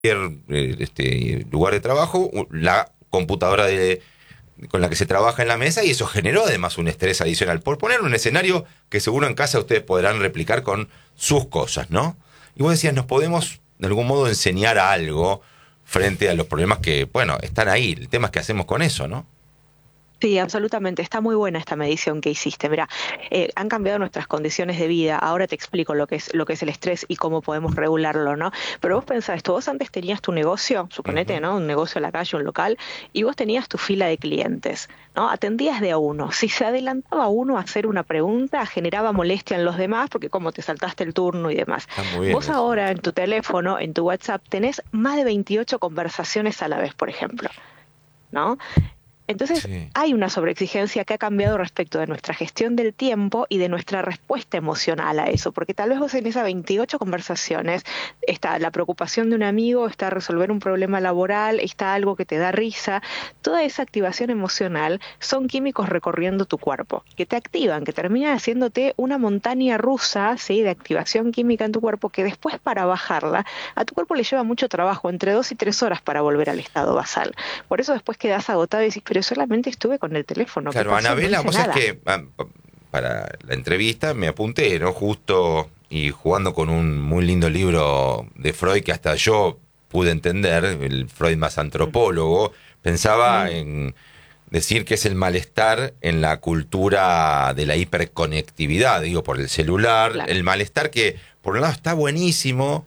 lugar de trabajo, la computadora con la que se trabaja en la mesa, y eso generó además un estrés adicional. Por poner un escenario que seguro en casa ustedes podrán replicar con sus cosas, ¿no? Y vos decías, nos podemos de algún modo enseñar algo frente a los problemas que, bueno, están ahí. El tema es qué hacemos con eso, ¿no? Sí, absolutamente. Está muy buena esta medición que hiciste. Mira, han cambiado nuestras condiciones de vida. Ahora te explico lo que es el estrés y cómo podemos regularlo, ¿no? Pero vos pensás esto, vos antes tenías tu negocio, suponete, Ujú. ¿no? Un negocio en la calle, un local, y vos tenías tu fila de clientes, ¿no? Atendías de a uno. Si se adelantaba uno a hacer una pregunta, generaba molestia en los demás, porque como te saltaste el turno y demás. Está muy bien Vos eso. ahora en tu teléfono, en tu WhatsApp, tenés más de 28 conversaciones a la vez, por ejemplo, ¿no? Entonces, Sí. hay una sobreexigencia que ha cambiado respecto de nuestra gestión del tiempo y de nuestra respuesta emocional a eso, porque tal vez vos en esas 28 conversaciones está la preocupación de un amigo, está resolver un problema laboral, está algo que te da risa. Toda esa activación emocional son químicos recorriendo tu cuerpo, que te activan, que terminan haciéndote una montaña rusa, ¿sí?, de activación química en tu cuerpo, que después para bajarla, a tu cuerpo le lleva mucho trabajo, entre 2 y 3 horas para volver al estado basal. Por eso después quedás agotado y decís, pero solamente estuve con el teléfono, ¿qué Claro, pasó? No Anabela, hice vos sabés nada. que para la entrevista me apunté, ¿no? Justo y jugando con un muy lindo libro de Freud que hasta yo pude entender, el Freud más Mm, antropólogo, pensaba mm, en decir que es el malestar en la cultura de la hiperconectividad, digo, por el celular, claro. el malestar que por un lado está buenísimo,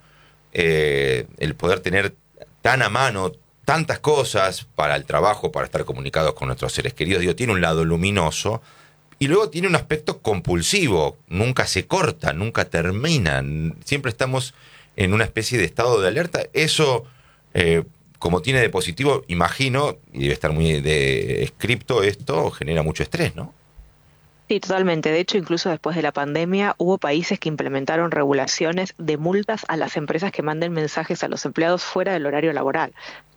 el poder tener tan a mano tantas cosas para el trabajo, para estar comunicados con nuestros seres queridos, digo, tiene un lado luminoso y luego tiene un aspecto compulsivo, nunca se corta, nunca termina, siempre estamos en una especie de estado de alerta. Eso, como tiene de positivo, imagino, y debe estar muy descripto esto, genera mucho estrés, ¿no? Sí, totalmente. De hecho, incluso después de la pandemia, hubo países que implementaron regulaciones de multas a las empresas que manden mensajes a los empleados fuera del horario laboral.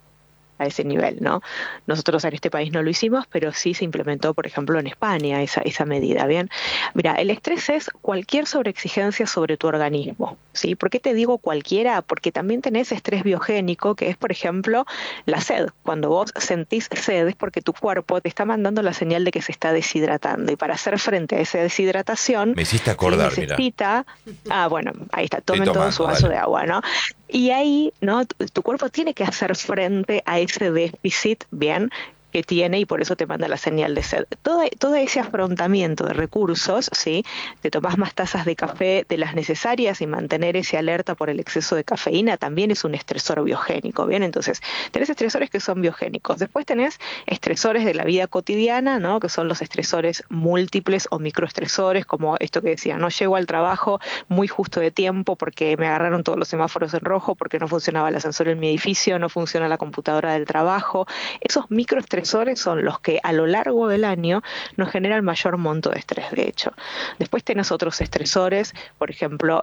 A ese nivel, ¿no? Nosotros en este país no lo hicimos, pero sí se implementó, por ejemplo, en España esa medida, ¿bien? Mira, el estrés es cualquier sobreexigencia sobre tu organismo, ¿sí? ¿Por qué te digo cualquiera? Porque también tenés estrés biogénico, que es, por ejemplo, la sed. Cuando vos sentís sed es porque tu cuerpo te está mandando la señal de que se está deshidratando, y para hacer frente a esa deshidratación, Me hiciste ¿sí?, acordar, mira, necesita... Ah, bueno, ahí está, estoy tomen todo su tomando, vaso dale. de agua, ¿no? Y ahí, ¿no? Tu cuerpo tiene que hacer frente a ese déficit, ¿bien?, que tiene, y por eso te manda la señal de sed. Todo ese afrontamiento de recursos, ¿sí? Te tomás más tazas de café de las necesarias y mantener ese alerta por el exceso de cafeína también es un estresor biogénico, ¿bien? Entonces, tenés estresores que son biogénicos. Después tenés estresores de la vida cotidiana, ¿no? Que son los estresores múltiples o microestresores, como esto que decía, no llego al trabajo muy justo de tiempo porque me agarraron todos los semáforos en rojo, porque no funcionaba el ascensor en mi edificio, no funciona la computadora del trabajo. Esos microestresores son los que a lo largo del año nos generan mayor monto de estrés, de hecho. Después tenés otros estresores, por ejemplo,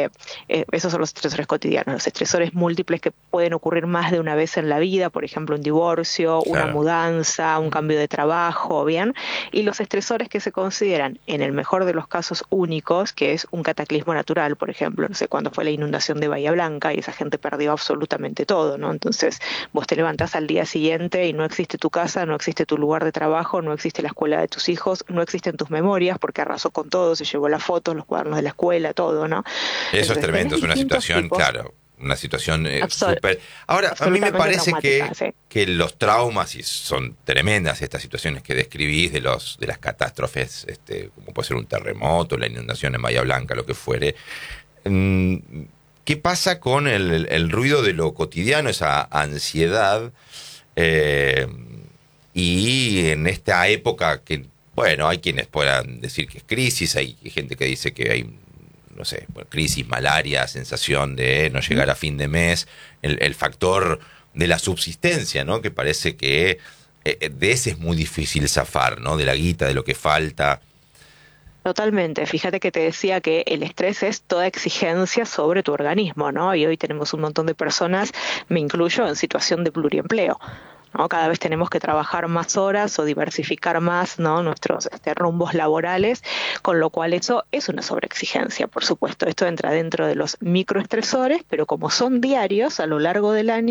esos son los estresores cotidianos, los estresores múltiples que pueden ocurrir más de una vez en la vida, por ejemplo, un divorcio, una Claro. mudanza, un cambio de trabajo, ¿bien? Y los estresores que se consideran, en el mejor de los casos, únicos, que es un cataclismo natural, por ejemplo, no sé, cuando fue la inundación de Bahía Blanca y esa gente perdió absolutamente todo, ¿no? Entonces, vos te levantás al día siguiente y no existe tu casa, no existe tu lugar de trabajo, no existe la escuela de tus hijos, no existen tus memorias porque arrasó con todo, se llevó las fotos, los cuadernos de la escuela, todo, ¿no? Eso es Entonces, tenés tremendo, es una distintos situación, tipos, claro, una situación absol súper... Ahora, a mí me absolutamente parece traumáticas, ¿eh? que los traumas, y son tremendas estas situaciones que describís de las catástrofes, como puede ser un terremoto, la inundación en Bahía Blanca, lo que fuere, mm, ¿qué pasa con el ruido de lo cotidiano, esa ansiedad? Eh, y en esta época que, bueno, hay quienes puedan decir que es crisis, hay gente que dice que hay, no sé, bueno, crisis, malaria, sensación de no llegar a fin de mes, el factor de la subsistencia, ¿no? Que parece que de ese es muy difícil zafar, ¿no? De la guita, de lo que falta. Totalmente. Fíjate que te decía que el estrés es toda exigencia sobre tu organismo, ¿no? Y hoy tenemos un montón de personas, me incluyo, en situación de pluriempleo, ¿no? Cada vez tenemos que trabajar más horas o diversificar más, ¿no? Nuestros rumbos laborales, con lo cual eso es una sobreexigencia, por supuesto. Esto entra dentro de los microestresores, pero como son diarios a lo largo del año,